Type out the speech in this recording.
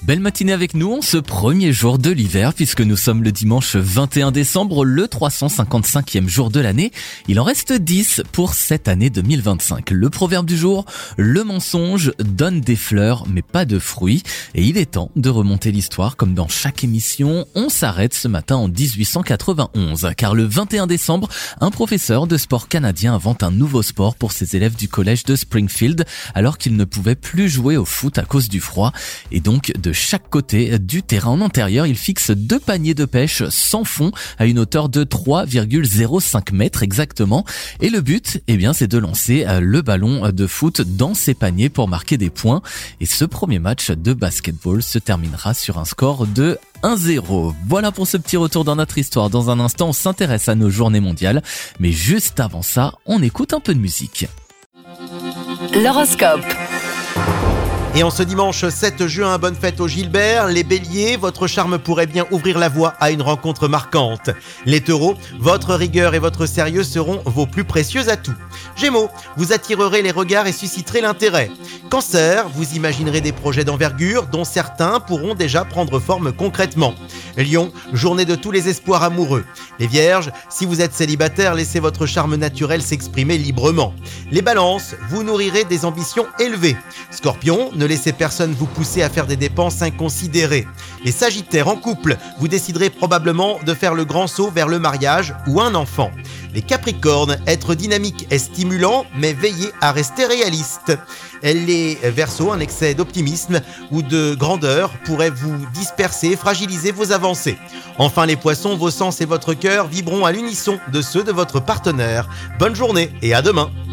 Belle matinée avec nous en ce premier jour de l'hiver puisque nous sommes le dimanche 21 décembre, le 355e jour de l'année. Il en reste 10 pour cette année 2025. Le proverbe du jour, le mensonge donne des fleurs mais pas de fruits. Et il est temps de remonter l'histoire comme dans chaque émission. On s'arrête ce matin en 1891 car le 21 décembre, un professeur de sport canadien invente un nouveau sport pour ses élèves du collège de Springfield alors qu'ils ne pouvaient plus jouer au foot à cause du froid. Et donc de chaque côté du terrain en intérieur, il fixe 2 paniers de pêche sans fond à une hauteur de 3,05 mètres exactement. Et le but, c'est de lancer le ballon de foot dans ces paniers pour marquer des points. Et ce premier match de basketball se terminera sur un score de 1-0. Voilà pour ce petit retour dans notre histoire. Dans un instant, on s'intéresse à nos journées mondiales. Mais juste avant ça, on écoute un peu de musique. L'horoscope. Et en ce dimanche 7 juin, bonne fête aux Gilbert. Les Béliers, votre charme pourrait bien ouvrir la voie à une rencontre marquante. Les Taureaux, votre rigueur et votre sérieux seront vos plus précieux atouts. Gémeaux, vous attirerez les regards et susciterez l'intérêt. Cancer, vous imaginerez des projets d'envergure dont certains pourront déjà prendre forme concrètement. Lion, journée de tous les espoirs amoureux. Les Vierges, si vous êtes célibataire, laissez votre charme naturel s'exprimer librement. Les Balances, vous nourrirez des ambitions élevées. Scorpion, ne laissez personne vous pousser à faire des dépenses inconsidérées. Les Sagittaires, en couple, vous déciderez probablement de faire le grand saut vers le mariage ou un enfant. Les Capricornes, être dynamique est stimulant, mais veillez à rester réaliste. Les Verseaux, un excès d'optimisme ou de grandeur pourrait vous disperser, fragiliser vos avancées. Enfin les Poissons, vos sens et votre cœur vibreront à l'unisson de ceux de votre partenaire. Bonne journée et à demain.